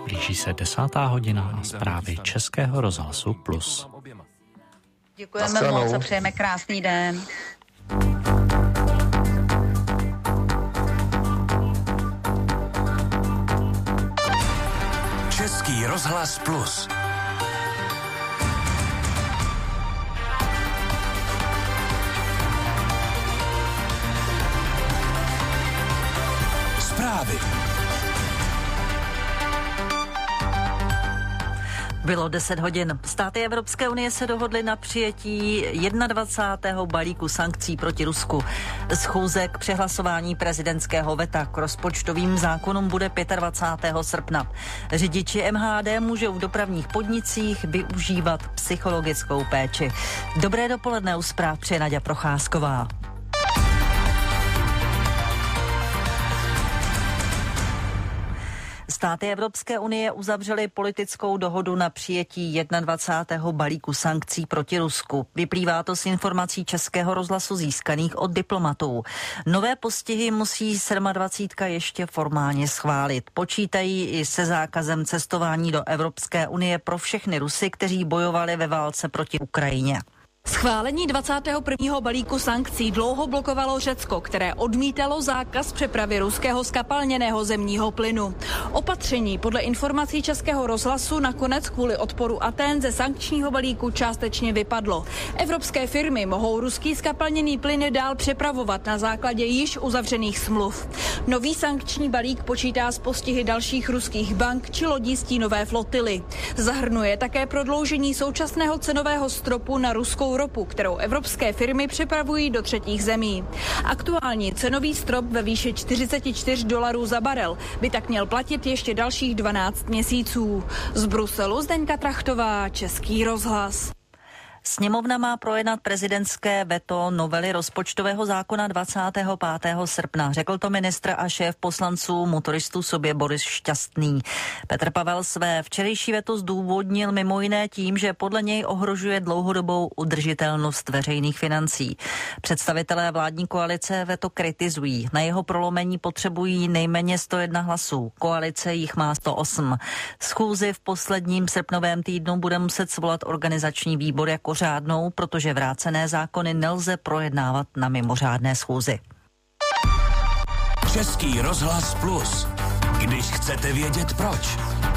Blíží se 10:00 a zprávy Českého rozhlasu Plus. Děkujeme moc a přejeme krásný den. Český rozhlas Plus. Zprávy. Bylo 10 hodin. Státy Evropské unie se dohodly na přijetí 21. balíku sankcí proti Rusku. Schůze k přehlasování prezidentského veta k rozpočtovým zákonům bude 25. srpna. Řidiči MHD můžou v dopravních podnicích využívat psychologickou péči. Dobré dopoledne, u zpráv přeje Naďa Procházková. Státy Evropské unie uzavřely politickou dohodu na přijetí 21. balíku sankcí proti Rusku. Vyplývá to z informací Českého rozhlasu získaných od diplomatů. Nové postihy musí 27. ještě formálně schválit. Počítají i se zákazem cestování do Evropské unie pro všechny Rusy, kteří bojovali ve válce proti Ukrajině. Schválení 21. balíku sankcí dlouho blokovalo Řecko, které odmítalo zákaz přepravy ruského zkapalněného zemního plynu. Opatření podle informací Českého rozhlasu nakonec kvůli odporu Athén ze sankčního balíku částečně vypadlo. Evropské firmy mohou ruský zkapalněný plyn dál přepravovat na základě již uzavřených smluv. Nový sankční balík počítá s postihy dalších ruských bank či lodí stínové flotily. Zahrnuje také prodloužení současného cenového stropu na ruskou ropu, kterou evropské firmy přepravují do třetích zemí. Aktuální cenový strop ve výši $44 za barel by tak měl platit ještě dalších 12 měsíců. Z Bruselu Zdeňka Trachtová, Český rozhlas. Sněmovna má projednat prezidentské veto novely rozpočtového zákona 25. srpna. Řekl to ministr a šéf poslanců motoristů sobě Boris Šťastný. Petr Pavel své včerejší veto zdůvodnil mimo jiné tím, že podle něj ohrožuje dlouhodobou udržitelnost veřejných financí. Představitelé vládní koalice veto kritizují. Na jeho prolomení potřebují nejméně 101 hlasů. Koalice jich má 108. Schůzi v posledním srpnovém týdnu bude muset svolat organizační výbor jako řádnou, protože vrácené zákony nelze projednávat na mimořádné schůzi. Český rozhlas Plus. Když chcete vědět proč.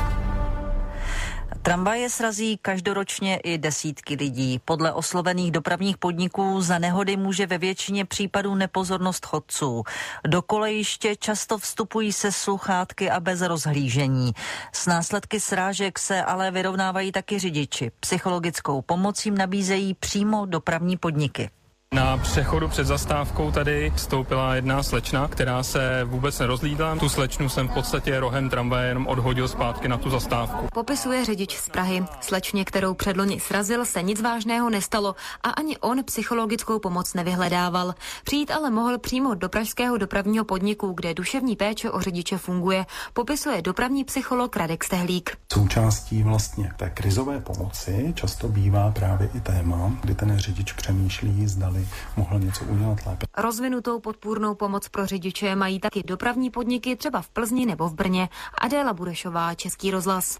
Tramvaje srazí každoročně i desítky lidí. Podle oslovených dopravních podniků za nehody může ve většině případů nepozornost chodců. Do kolejiště často vstupují se sluchátky a bez rozhlížení. S následky srážek se ale vyrovnávají taky řidiči. Psychologickou pomoc jim nabízejí přímo dopravní podniky. Na přechodu před zastávkou tady vstoupila jedna slečna, která se vůbec nerozhlídla. Tu slečnu jsem v podstatě rohem tramvaje jenom odhodil zpátky na tu zastávku. Popisuje řidič z Prahy. Slečně, kterou předloni srazil, se nic vážného nestalo a ani on psychologickou pomoc nevyhledával. Přijít ale mohl přímo do pražského dopravního podniku, kde duševní péče o řidiče funguje, popisuje dopravní psycholog Radek Stehlík. Součástí vlastně té krizové pomoci často bývá právě i téma, kdy ten řidič přemýšlí, zdali mohl něco udělat lépe. Rozvinutou podpůrnou pomoc pro řidiče mají taky dopravní podniky třeba v Plzni nebo v Brně. Adéla Burešová, Český rozhlas.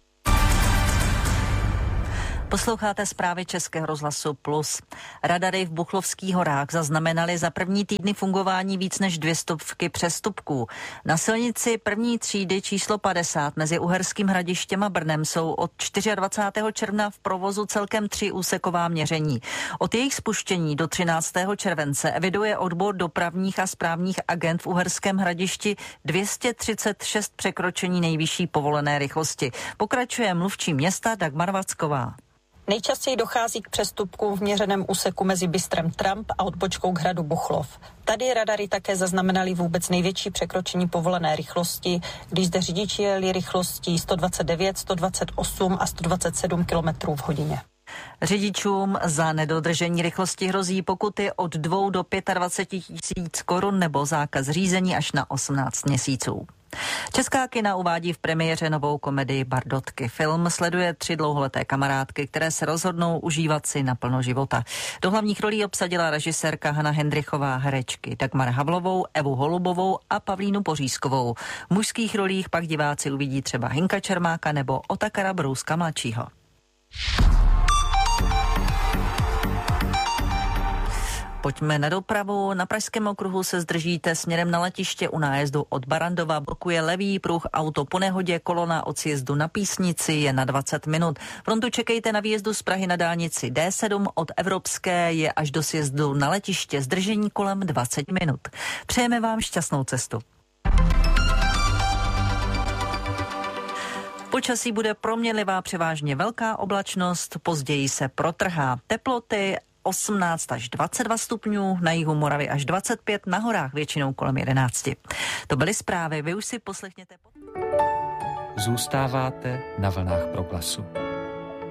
Posloucháte zprávy Českého rozhlasu Plus. Radary v Buchlovských horách zaznamenaly za první týdny fungování víc než 200 přestupků. Na silnici první třídy číslo 50 mezi Uherským Hradištěm a Brnem jsou od 24. června v provozu celkem 3 úseková měření. Od jejich spuštění do 13. července eviduje odbor dopravních a správních agent v Uherském Hradišti 236 překročení nejvyšší povolené rychlosti. Pokračuje mluvčí města Dagmar Vacková. Nejčastěji dochází k přestupku v měřeném úseku mezi Bystrem Tramp a odbočkou k hradu Buchlov. Tady radary také zaznamenali vůbec největší překročení povolené rychlosti, když zde řidiči jeli rychlostí 129, 128 a 127 km v hodině. Řidičům za nedodržení rychlosti hrozí pokuty od 2 do 25 000 korun nebo zákaz řízení až na 18 měsíců. Česká kina uvádí v premiéře novou komedii Bardotky. Film sleduje 3 dlouholeté kamarádky, které se rozhodnou užívat si naplno života. Do hlavních rolí obsadila režisérka Hana Hendrichová herečky Dagmar Havlovou, Evu Holubovou a Pavlínu Pořízkovou. V mužských rolích pak diváci uvidí třeba Hinka Čermáka nebo Otakara Brouska mladšího. Pojďme na dopravu. Na Pražském okruhu se zdržíte směrem na letiště u nájezdu od Barandova. Blokuje levý pruh auto po nehodě, kolona od sjezdu na Písnici je na 20 minut. Frontu čekejte na výjezdu z Prahy na dálnici D7 od Evropské je až do sjezdu na letiště zdržení kolem 20 minut. Přejeme vám šťastnou cestu. Počasí bude proměnlivá, převážně velká oblačnost, později se protrhá. Teploty 18 až 22 stupňů, na jihu Moravy až 25, na horách většinou kolem 11. To byly zprávy, vy už si poslechněte. Zůstáváte na vlnách Proglasu.